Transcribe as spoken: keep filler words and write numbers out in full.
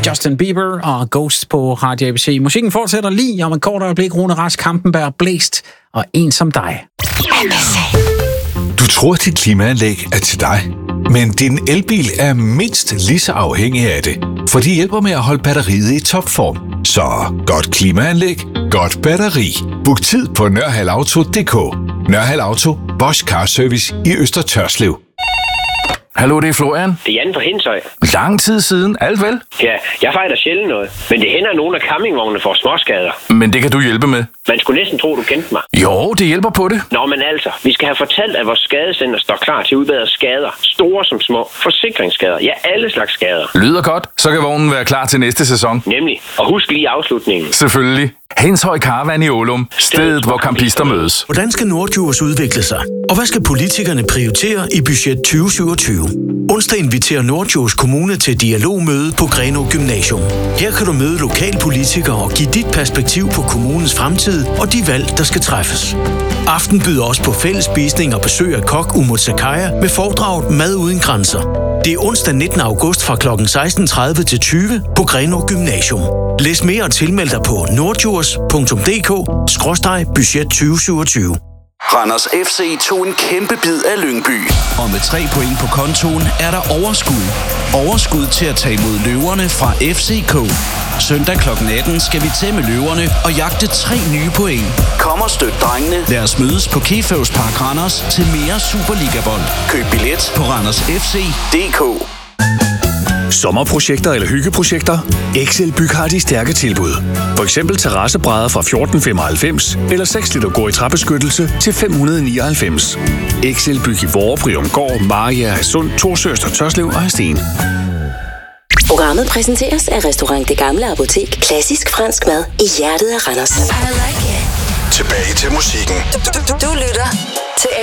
Justin Bieber og Ghost på Radio A B C. Musikken fortsætter lige om et kort øjeblik. Rune Rask, Kampenberg, Blæst og En som dig. Du tror, dit klimaanlæg er til dig, men din elbil er mindst lige så afhængig af det, for de hjælper med at holde batteriet i topform. Så godt klimaanlæg, godt batteri. Book tid på nørhalauto punktum d k. Nørhal Auto, Bosch Car Service i Øster Tørslev. Hallo, det er Florian. Det er Jan på Hindshøj. Lang tid siden, alt vel? Ja, jeg fejler sjældent noget. Men det hænder, at nogle af campingvognene får småskader. Men det kan du hjælpe med. Man skulle næsten tro, du kendte mig. Jo, det hjælper på det. Nå, men altså, vi skal have fortalt, at vores skadecenter står klar til at udbedre skader. Store som små. Forsikringsskader. Ja, alle slags skader. Lyder godt. Så kan vognen være klar til næste sæson. Nemlig. Og husk lige afslutningen. Selvfølgelig. Hindshøj Caravan i Ålum. Stedet, hvor campister mødes. Hvordan skal Nordjurs udvikle sig? Og hvad skal politikerne prioritere i budget tyve syvogtyve? Onsdag inviterer Nordjurs Kommune til dialogmøde på Grenaa Gymnasium. Her kan du møde lokalpolitikere og give dit perspektiv på kommunens fremtid og de valg, der skal træffes. Aften byder også på fællesspisning og besøg af kok Umut Sakaya med foredraget Mad uden grænser. Det er onsdag nittende august fra klokken seksten tredive til tyve på Grenaa Gymnasium. Læs mere og tilmeld dig på nordjurs punktum d k skråstreg budget tyve syvogtyve. Randers F C tog en kæmpe bid af Lyngby. Og med tre point på kontoen er der overskud. Overskud til at tage imod løverne fra F C K. Søndag klokken atten skal vi til med løverne og jagte tre nye point. Kom og støt drengene. Lad os mødes på Kefeus Park Randers til mere Superliga-bold. Køb billet på randers f c punktum d k. Sommerprojekter eller hyggeprojekter? Excel Byg har de stærke tilbud. For eksempel terrassebrædder fra fjorten femoghalvfems eller seks liter gå i træbeskyttelse til fem hundrede nioghalvfems. Excel Byg i Vorre, Gård, Maria, Hadsund, Torsøster, Tørslev og Hadsten. Programmet præsenteres af Restaurant Det Gamle Apotek. Klassisk fransk mad i hjertet af Randers. Tilbage til musikken. Du, du, du, du lytter